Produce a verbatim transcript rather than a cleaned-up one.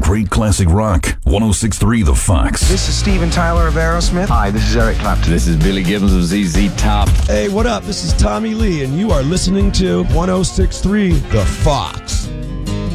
great classic rock. one oh six point three The Fox. This is Steven Tyler of Aerosmith. Hi, this is Eric Clapton. This is Billy Gibbons of Z Z Top. Hey, what up? This is Tommy Lee, and you are listening to one oh six point three The Fox.